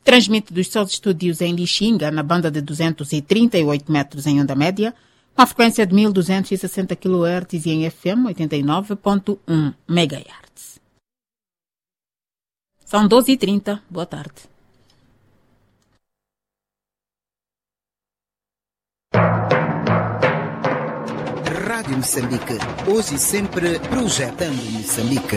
Transmite dos seus estúdios em Lixinga, na banda de 238 metros em onda média, com a frequência de 1260 kHz e em FM 89.1 MHz. São 12h30. Boa tarde. Rádio Moçambique, hoje e sempre projetando Moçambique.